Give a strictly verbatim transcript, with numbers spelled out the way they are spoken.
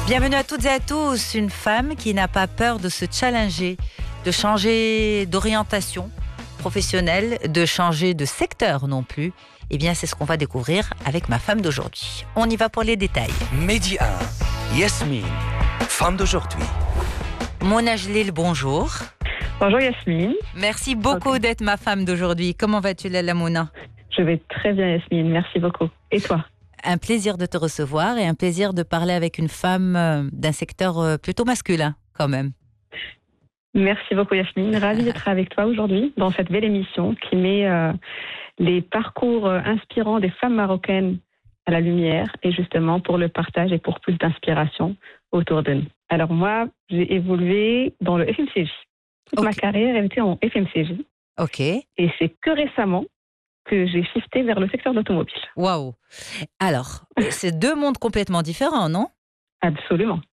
Bienvenue à toutes et à tous. Une femme qui n'a pas peur de se challenger, de changer d'orientation professionnelle, de changer de secteur non plus. Eh bien, c'est ce qu'on va découvrir avec ma femme d'aujourd'hui. On y va pour les détails. Midi un, Yasmine, femme d'aujourd'hui. Mona Jalil, bonjour. Bonjour Yasmine. Merci beaucoup okay. d'être ma femme d'aujourd'hui. Comment vas-tu, Lala Mona? Je vais très bien Yasmine, merci beaucoup. Et toi? Un plaisir de te recevoir et un plaisir de parler avec une femme d'un secteur plutôt masculin quand même. Merci beaucoup Yasmine, ravie d'être avec toi aujourd'hui dans cette belle émission qui met euh, les parcours inspirants des femmes marocaines à la lumière et justement pour le partage et pour plus d'inspiration autour de nous. Alors moi, j'ai évolué dans le F M C J. Toute okay. ma carrière elle était en F M C J. Ok. Et c'est que récemment que j'ai shifté vers le secteur d'automobile. Waouh. Alors, c'est deux mondes complètement différents, non? Absolument.